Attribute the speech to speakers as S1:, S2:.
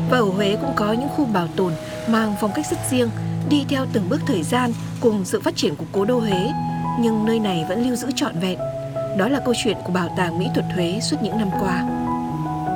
S1: Và ở Huế cũng có những khu bảo tồn mang phong cách rất riêng, đi theo từng bước thời gian cùng sự phát triển của cố đô Huế, nhưng nơi này vẫn lưu giữ trọn vẹn. Đó là câu chuyện của Bảo tàng Mỹ thuật Huế suốt những năm qua.